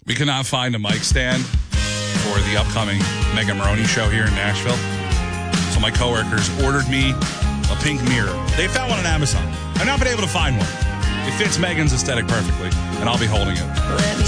We could not find a mic stand for the upcoming Megan Maroney show here in Nashville. So my coworkers ordered me a pink mirror. They found one on Amazon. I've not been able to find one. It fits Megan's aesthetic perfectly, and I'll be holding it.